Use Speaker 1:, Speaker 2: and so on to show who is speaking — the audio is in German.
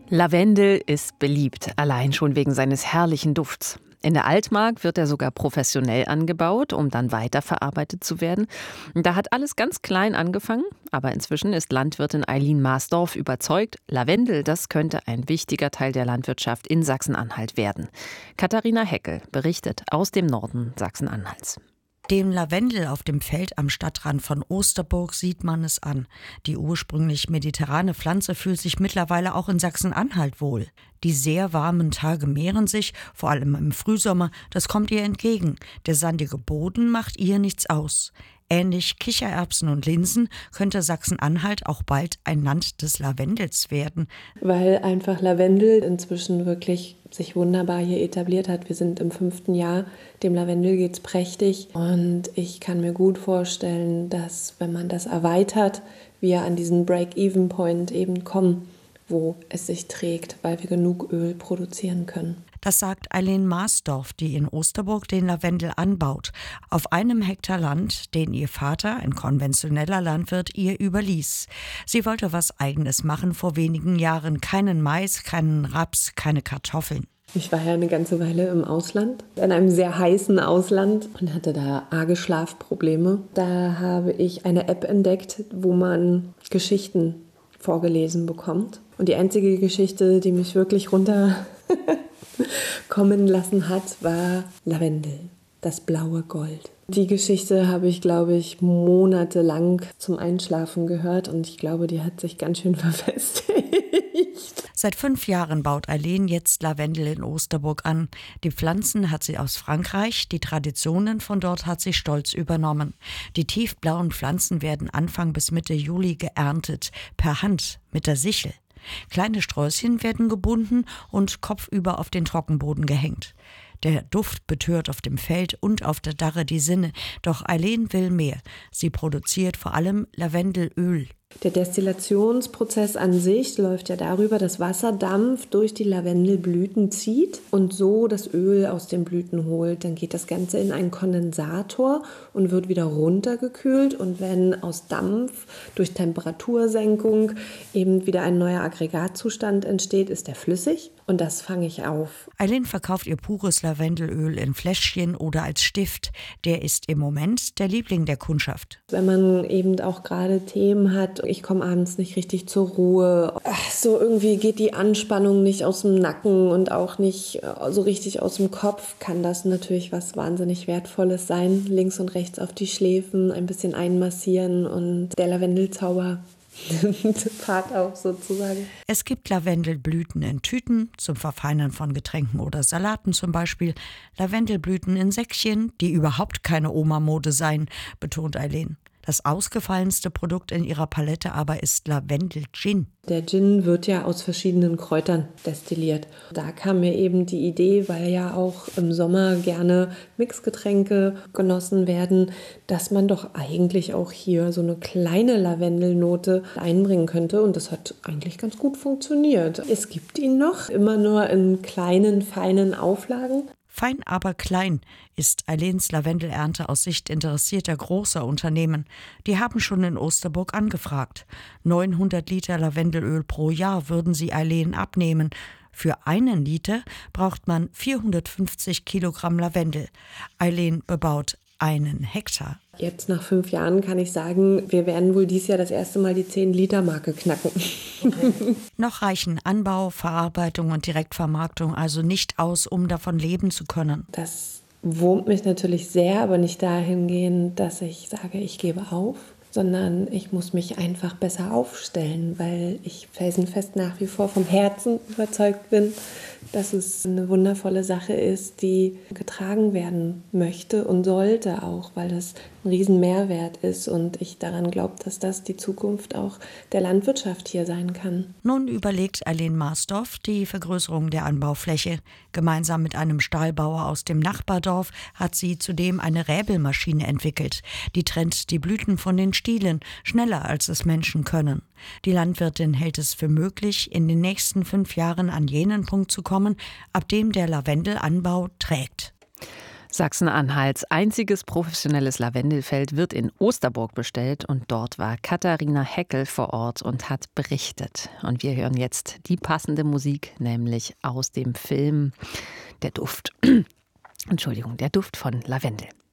Speaker 1: Lavendel ist beliebt, allein schon wegen seines herrlichen Dufts. In der Altmark wird er sogar professionell angebaut, um dann weiterverarbeitet zu werden. Da hat alles ganz klein angefangen, aber inzwischen ist Landwirtin Eileen Maasdorf überzeugt, Lavendel, das könnte ein wichtiger Teil der Landwirtschaft in Sachsen-Anhalt werden. Katharina Heckel berichtet aus dem Norden Sachsen-Anhalts.
Speaker 2: Dem Lavendel auf dem Feld am Stadtrand von Osterburg sieht man es an. Die ursprünglich mediterrane Pflanze fühlt sich mittlerweile auch in Sachsen-Anhalt wohl. Die sehr warmen Tage mehren sich, vor allem im Frühsommer, das kommt ihr entgegen. Der sandige Boden macht ihr nichts aus. Ähnlich Kichererbsen und Linsen könnte Sachsen-Anhalt auch bald ein Land des Lavendels werden.
Speaker 3: Weil einfach Lavendel inzwischen wirklich sich wunderbar hier etabliert hat. Wir sind im 5. Jahr, dem Lavendel geht's prächtig. Und ich kann mir gut vorstellen, dass, wenn man das erweitert, wir an diesen Break-Even-Point eben kommen, wo es sich trägt, weil wir genug Öl produzieren können.
Speaker 2: Das sagt Eileen Maasdorf, die in Osterburg den Lavendel anbaut. Auf einem Hektar Land, den ihr Vater, ein konventioneller Landwirt, ihr überließ. Sie wollte was Eigenes machen vor wenigen Jahren. Keinen Mais, keinen Raps, keine Kartoffeln.
Speaker 3: Ich war ja eine ganze Weile im Ausland, in einem sehr heißen Ausland und hatte da arge Schlafprobleme. Da habe ich eine App entdeckt, wo man Geschichten vorgelesen bekommt. Und die einzige Geschichte, die mich wirklich runterkommen lassen hat, war Lavendel, das blaue Gold. Die Geschichte habe ich, glaube ich, monatelang zum Einschlafen gehört und ich glaube, die hat sich ganz schön verfestigt.
Speaker 2: Seit 5 Jahren baut Eileen jetzt Lavendel in Osterburg an. Die Pflanzen hat sie aus Frankreich, die Traditionen von dort hat sie stolz übernommen. Die tiefblauen Pflanzen werden Anfang bis Mitte Juli geerntet, per Hand mit der Sichel. Kleine Sträußchen werden gebunden und kopfüber auf den Trockenboden gehängt. Der Duft betört auf dem Feld und auf der Darre die Sinne. Doch Eileen will mehr. Sie produziert vor allem Lavendelöl.
Speaker 3: Der Destillationsprozess an sich läuft ja darüber, dass Wasserdampf durch die Lavendelblüten zieht und so das Öl aus den Blüten holt. Dann geht das Ganze in einen Kondensator und wird wieder runtergekühlt. Und wenn aus Dampf durch Temperatursenkung eben wieder ein neuer Aggregatzustand entsteht, ist der flüssig. Und das fange ich auf.
Speaker 2: Eileen verkauft ihr pures Lavendelöl in Fläschchen oder als Stift. Der ist im Moment der Liebling der Kundschaft.
Speaker 3: Wenn man eben auch gerade Themen hat, ich komme abends nicht richtig zur Ruhe. So irgendwie geht die Anspannung nicht aus dem Nacken und auch nicht so richtig aus dem Kopf, kann das natürlich was wahnsinnig Wertvolles sein. Links und rechts auf die Schläfen, ein bisschen einmassieren und der Lavendelzauber Fahrt auf sozusagen.
Speaker 2: Es gibt Lavendelblüten in Tüten, zum Verfeinern von Getränken oder Salaten zum Beispiel. Lavendelblüten in Säckchen, die überhaupt keine Oma-Mode seien, betont Eileen. Das ausgefallenste Produkt in ihrer Palette aber ist Lavendel-Gin.
Speaker 3: Der Gin wird ja aus verschiedenen Kräutern destilliert. Da kam mir eben die Idee, weil ja auch im Sommer gerne Mixgetränke genossen werden, dass man doch eigentlich auch hier so eine kleine Lavendelnote einbringen könnte. Und das hat eigentlich ganz gut funktioniert. Es gibt ihn noch, immer nur in kleinen, feinen Auflagen.
Speaker 2: Fein, aber klein ist Eileens Lavendelernte aus Sicht interessierter großer Unternehmen. Die haben schon in Osterburg angefragt. 900 Liter Lavendelöl pro Jahr würden sie Eileen abnehmen. Für 1 Liter braucht man 450 Kilogramm Lavendel. Eileen bebaut 1 Hektar.
Speaker 3: Jetzt nach 5 Jahren kann ich sagen, wir werden wohl dieses Jahr das erste Mal die 10-Liter-Marke knacken.
Speaker 2: Okay. Noch reichen Anbau, Verarbeitung und Direktvermarktung also nicht aus, um davon leben zu können.
Speaker 3: Das wurmt mich natürlich sehr, aber nicht dahingehend, dass ich sage, ich gebe auf, sondern ich muss mich einfach besser aufstellen, weil ich felsenfest nach wie vor vom Herzen überzeugt bin, dass es eine wundervolle Sache ist, die getragen werden möchte und sollte auch, weil das ein riesen Mehrwert ist und ich daran glaube, dass das die Zukunft auch der Landwirtschaft hier sein kann.
Speaker 2: Nun überlegt Eileen Maasdorf die Vergrößerung der Anbaufläche. Gemeinsam mit einem Stahlbauer aus dem Nachbardorf hat sie zudem eine Räbelmaschine entwickelt. Die trennt die Blüten von den Stielen, schneller als es Menschen können. Die Landwirtin hält es für möglich, in den nächsten 5 Jahren an jenen Punkt zu kommen, ab dem der Lavendelanbau trägt.
Speaker 1: Sachsen-Anhalts einziges professionelles Lavendelfeld wird in Osterburg bestellt und dort war Katharina Heckel vor Ort und hat berichtet. Und wir hören jetzt die passende Musik, nämlich aus dem Film Der Duft. Der Duft von Lavendel.